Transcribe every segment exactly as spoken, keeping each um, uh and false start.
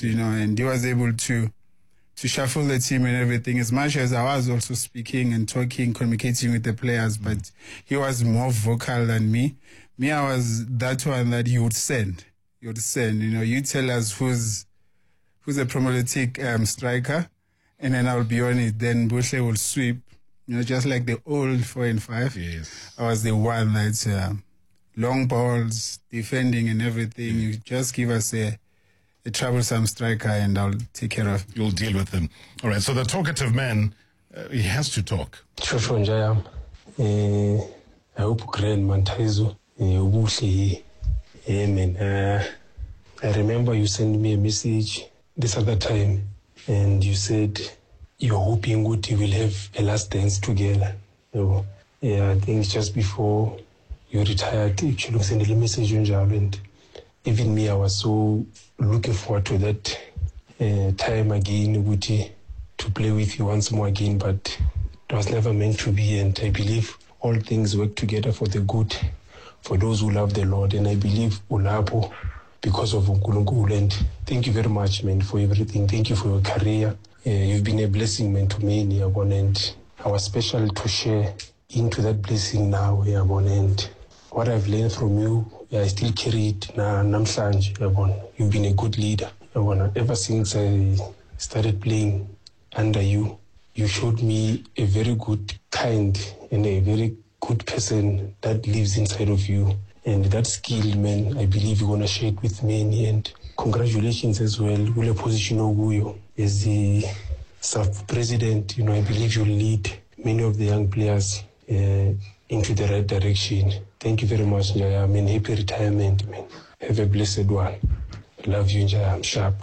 minutes, you know, and he was able to to shuffle the team and everything, as much as I was also speaking and talking, communicating with the players, mm. but he was more vocal than me. Me, I was that one that he would send. He would send, you know, you tell us who's who's a prolific um, striker, and then I'll be on it. Then Buhle will sweep, you know, just like the old four and five. Yes. I was the one that's uh, long balls, defending and everything. You just give us a a troublesome striker and I'll take care of. You'll deal with him. All right, so the talkative man, uh, he has to talk. Shosho njayam. Eh, I hope grand Mantaizo. Ubuhle. Amen. Uh, I remember you sent me a message this other time and you said you're hoping we will have a last dance together. So, yeah, I think just before you retired, actually sent a message and even me, I was so looking forward to that uh, time again, Guti, to play with you once more again, but it was never meant to be, and I believe all things work together for the good, for those who love the Lord, and I believe Ulapo, because of Nkulunkulu, and thank you very much, man, for everything. Thank you for your career. Uh, you've been a blessing, man, to me, Yabon, and I was special to share into that blessing now, Yabon, and what I've learned from you, I still carry it na namhlanje, yabona. You've been a good leader, yabona. Ever since I started playing under you, you showed me a very good, kind, and a very good person that lives inside of you. And that skill, man, I believe you're gonna share it with me in the end. Congratulations as well. Ule position Oguyo as the sub-president, you know, I believe you'll lead many of the young players uh, into the right direction. Thank you very much, Njaya. I mean, happy retirement, man. Have a blessed one. I love you, Njaya. I'm sharp.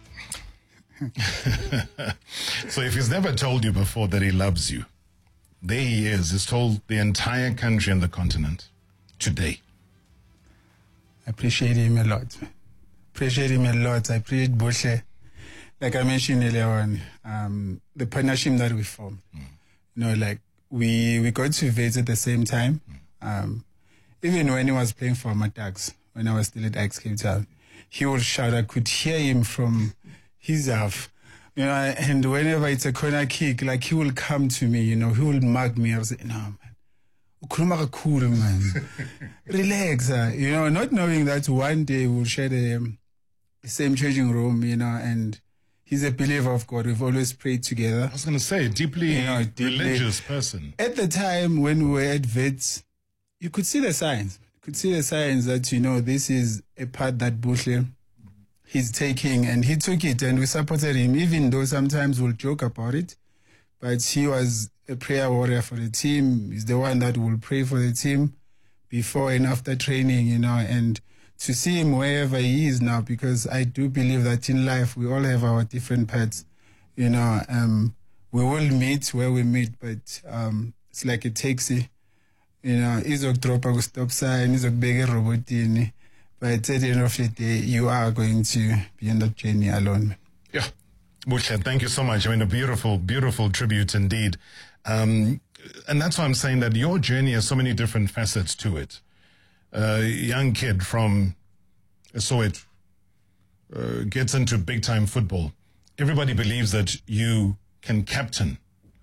So if he's never told you before that he loves you, there he is. He's told the entire country and the continent today. I appreciate him a lot, man. Appreciate him a lot. I appreciate Buhle. Like I mentioned earlier on, um, the partnership that we formed. Mm. You know, like we, we got to Wits at the same time. Mm. Um, Even when he was playing for Matax, when I was still at Ajax Cape Town, he would shout. I could hear him from his half, you know. And whenever it's a corner kick, like he will come to me, you know, he will mark me. I was like, no, man, ukhuluma cool, man, relax, uh, you know, not knowing that one day we'll share the, the same changing room, you know, and he's a believer of God. We've always prayed together. I was going to say, deeply, you know, deeply religious person. At the time when we were at Wits, you could see the signs. You could see the signs that, you know, this is a part that Buhle he's taking, and he took it, and we supported him, even though sometimes we'll joke about it. But he was a prayer warrior for the team. He's the one that will pray for the team before and after training, you know, and to see him wherever he is now, because I do believe that in life we all have our different paths, you know. Um, we will meet where we meet, but um, it's like a taxi. You know, izokudropa ku stop sign, izokubeka erobotini, but at the end of the day, you are going to be on that journey alone. Yeah, Buhle, thank you so much. I mean, a beautiful, beautiful tribute indeed. Um, and that's why I'm saying that your journey has so many different facets to it. A uh, young kid from Soweto uh, gets into big-time football. Everybody believes that you can captain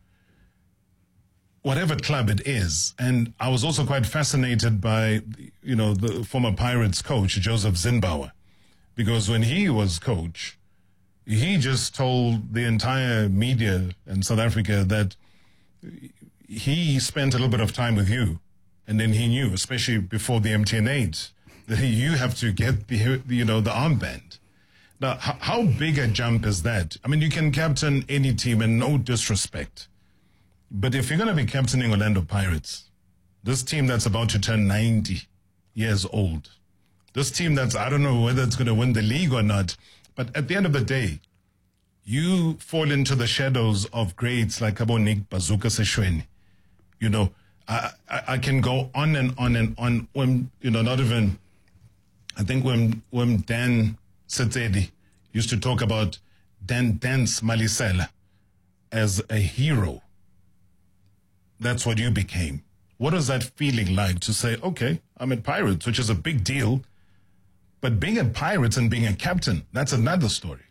whatever club it is. And I was also quite fascinated by, you know, the former Pirates coach, Joseph Zimbauer, because when he was coach, he just told the entire media in South Africa that he spent a little bit of time with you, and then he knew, especially before the M T N eight, that you have to get the, you know, the armband. Now, how, how big a jump is that? I mean, you can captain any team, and no disrespect, but if you're going to be captaining Orlando Pirates, this team that's about to turn ninety years old, this team that's, I don't know whether it's going to win the league or not, but at the end of the day, you fall into the shadows of greats like Abo Nick Bazooka Seshweni. You know, I, I, I can go on and on and on. When, you know, not even, I think when, when Dan Setsedi used to talk about Dan Dance Malisela as a hero, that's what you became. What is that feeling like to say, okay, I'm at Pirates, which is a big deal, but being at Pirates and being a captain, that's another story.